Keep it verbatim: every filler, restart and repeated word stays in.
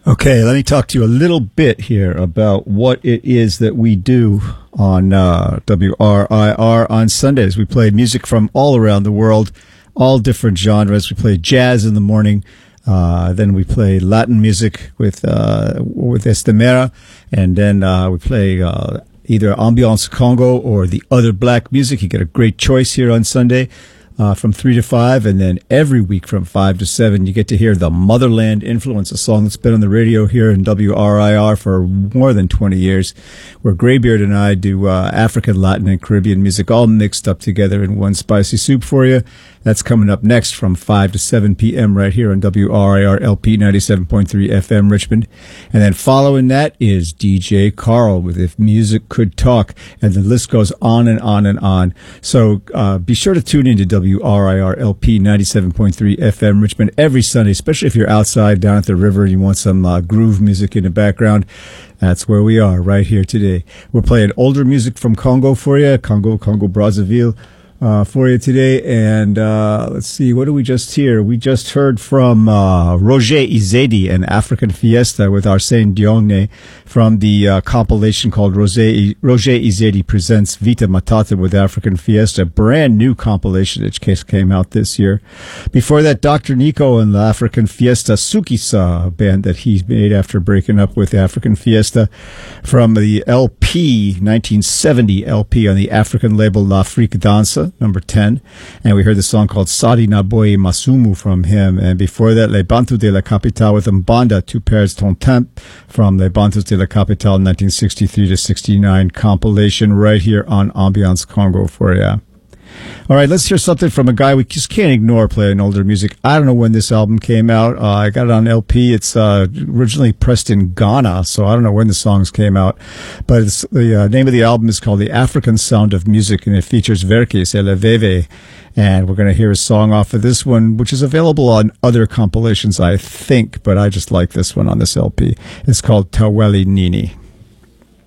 Okay, let me talk to you a little bit here about what it is that we do on uh, W R I R on Sundays. We play music from all around the world, all different genres. We play jazz in the morning. Uh, then we play Latin music with uh, with Estemera, and then uh, we play uh, either Ambiance Congo or the other black music. You get a great choice here on Sunday. Uh, from three to five, and then every week from five to seven, you get to hear the Motherland Influence, a song that's been on the radio here in W R I R for more than twenty years, where Graybeard and I do uh, African, Latin, and Caribbean music all mixed up together in one spicy soup for you. That's coming up next from five to seven p.m. right here on W R I R L P ninety-seven point three F M Richmond. And then following that is D J Carl with If Music Could Talk, and the list goes on and on and on. So uh, be sure to tune in to W R I R L P ninety-seven point three F M Richmond every Sunday, especially if you're outside down at the river and you want some uh, groove music in the background. That's where we are right here today. We're playing older music from Congo for you, Congo, Congo Brazzaville. Uh, for you today, and uh, let's see, what do we just hear? We just heard from uh, Roger Izedi and African Fiesta with Arsène Dione from the uh, compilation called Roger, Roger Izedi Presents Vita Matata with African Fiesta, brand new compilation that came out this year. Before that, Doctor Nico and the African Fiesta Sukisa, a band that he made after breaking up with African Fiesta, from the L P, nineteen seventy L P on the African label L'Afrique Danse, number ten, and we heard the song called Sadi Naboye Masumu from him. And before that, Les Bantus de la Capitale with Mbanda, Tu Perds Ton Temps, from Les Bantus de la Capitale nineteen sixty-three to sixty-nine compilation right here on Ambiance Congo for you. All right, let's hear something from a guy we just can't ignore playing older music. I don't know when this album came out. Uh, I got it on L P. It's uh, originally pressed in Ghana, so I don't know when the songs came out. But it's, the uh, name of the album is called The African Sound of Music, and it features Verkis Eleveve. And we're going to hear a song off of this one, which is available on other compilations, I think, but I just like this one on this L P. It's called Taweli Nini.